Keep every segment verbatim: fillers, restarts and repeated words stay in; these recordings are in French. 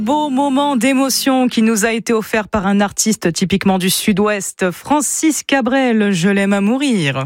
Beau moment d'émotion qui nous a été offert par un artiste typiquement du Sud-Ouest, Francis Cabrel, Je l'aime à mourir.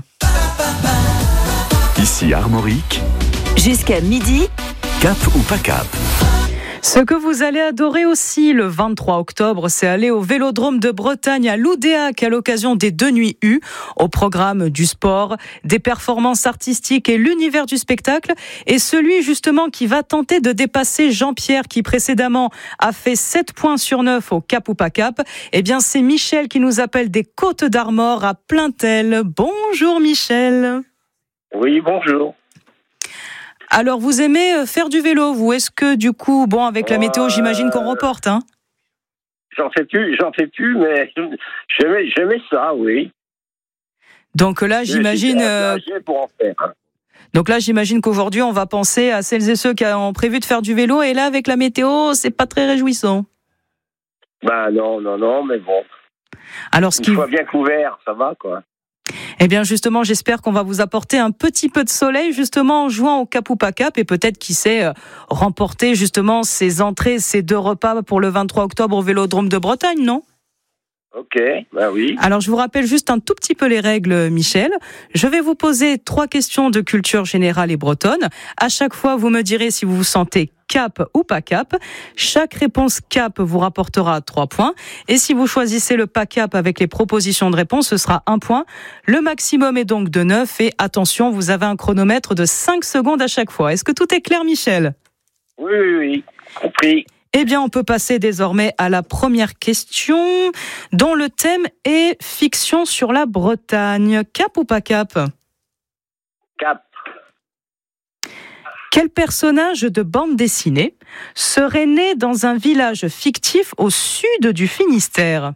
Ici Armorique. Jusqu'à midi. Cap ou pas cap? Ce que vous allez adorer aussi le vingt-trois octobre, c'est aller au Vélodrome de Bretagne à Loudéac à l'occasion des deux nuits U, au programme du sport, des performances artistiques et l'univers du spectacle. Et celui justement qui va tenter de dépasser Jean-Pierre qui précédemment a fait sept points sur neuf au Cap ou pas cap, eh bien c'est Michel qui nous appelle des Côtes d'Armor à Plaintel. Bonjour Michel. Oui, bonjour. Alors, vous aimez faire du vélo, vous? Est-ce que, du coup, bon, avec la météo, j'imagine qu'on reporte, hein? J'en fais plus, j'en fais plus, mais j'aimais, j'aimais ça, oui. Donc là, j'imagine... Euh... pour en faire, hein. Donc là, j'imagine qu'aujourd'hui, on va penser à celles et ceux qui ont prévu de faire du vélo, et là, avec la météo, c'est pas très réjouissant. Ben non, non, non, mais bon. Alors, ce qui... Une fois bien couvert, ça va, quoi. Eh bien, justement, j'espère qu'on va vous apporter un petit peu de soleil, justement, en jouant au Cap ou pas cap, et peut-être, qui sait, remporter, justement, ces entrées, ces deux repas pour le vingt-trois octobre au Vélodrome de Bretagne, non? Ok, ben oui. Alors, je vous rappelle juste un tout petit peu les règles, Michel. Je vais vous poser trois questions de culture générale et bretonne. À chaque fois, vous me direz si vous vous sentez cap ou pas cap. Chaque réponse cap vous rapportera trois points. Et si vous choisissez le pas cap avec les propositions de réponse, ce sera un point. Le maximum est donc de neuf. Et attention, vous avez un chronomètre de cinq secondes à chaque fois. Est-ce que tout est clair, Michel? Oui, oui, oui. Compris. Eh bien, on peut passer désormais à la première question, dont le thème est fiction sur la Bretagne. Cap ou pas cap? Cap. Quel personnage de bande dessinée serait né dans un village fictif au sud du Finistère?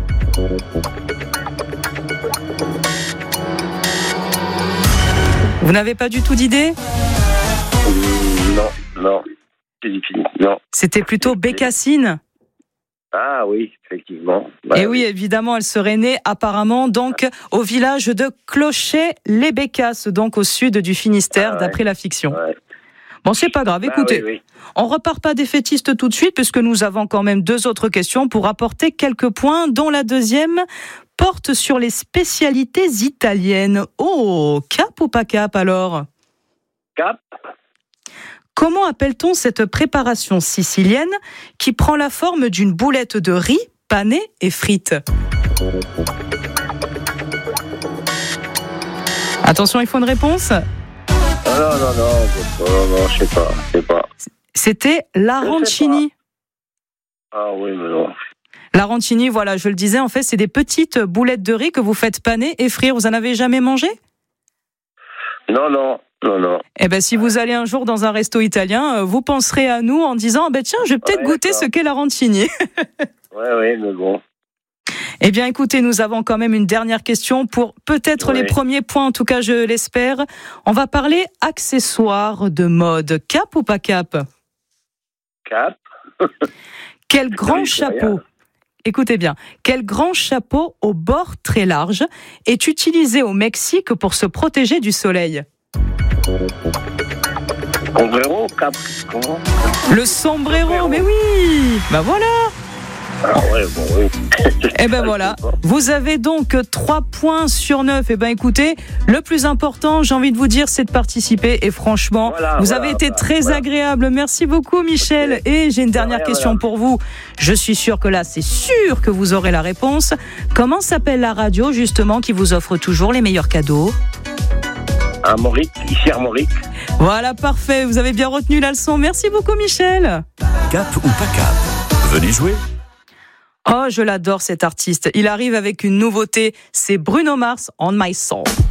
Vous n'avez pas du tout d'idée? Non, non. C'est difficile. Non. C'était plutôt Bécassine. Ah oui, effectivement. Bah, Et oui, évidemment, elle serait née apparemment donc au village de Clocher-les-Bécasses, donc au sud du Finistère, ah ouais. D'après la fiction. Ouais. Bon, c'est pas grave, écoutez, bah, oui, oui. On repart pas défaitiste tout de suite, puisque nous avons quand même deux autres questions pour apporter quelques points, dont la deuxième porte sur les spécialités italiennes. Oh, cap ou pas cap alors? Cap. Comment appelle-t-on cette préparation sicilienne qui prend la forme d'une boulette de riz panée et frite? Attention, il faut une réponse? Non, non, non, non, non, non, je sais pas, je sais pas. C'était l'arancini. Ah oui, mais non. L'arancini, voilà, je le disais, en fait, c'est des petites boulettes de riz que vous faites paner et frire. Vous en avez jamais mangé? Non, non. Non, non. Eh ben, si vous allez un jour dans un resto italien, vous penserez à nous en disant, ben tiens, je vais peut-être ouais, goûter d'accord. ce qu'est l'arancini. Ouais, ouais, mais bon. Eh bien, écoutez, nous avons quand même une dernière question pour peut-être ouais. les premiers points, en tout cas, je l'espère. On va parler accessoires de mode. Cap ou pas cap? Cap. Quel grand oui, chapeau, rien. Écoutez bien, quel grand chapeau au bord très large est utilisé au Mexique pour se protéger du soleil? Sombrero, cap. Comment? Le sombrero, mais oui. Ben voilà. Ah ouais, bon, oui. Eh ben voilà. Vous avez donc trois points sur neuf. Eh ben écoutez, le plus important, j'ai envie de vous dire, c'est de participer. Et franchement, voilà, vous voilà, avez été voilà, très voilà. agréable. Merci beaucoup, Michel. Okay. Et j'ai une dernière rien, question voilà. pour vous. Je suis sûre que là, c'est sûr que vous aurez la réponse. Comment s'appelle la radio, justement, qui vous offre toujours les meilleurs cadeaux? Armorique, ici Armorique. Voilà, parfait. Vous avez bien retenu la leçon. Merci beaucoup, Michel. Cap ou pas cap? Venez jouer. Oh, je l'adore cet artiste. Il arrive avec une nouveauté. C'est Bruno Mars, On My Soul.